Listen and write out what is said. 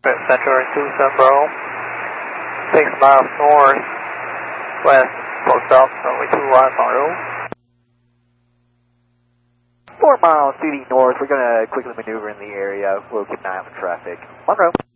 Center 27 Bravo. 6 miles north, west, post up, runway 21 on road. 4 miles, CD north. We're going to quickly maneuver in the area. We'll keep an eye out for traffic. Monroe.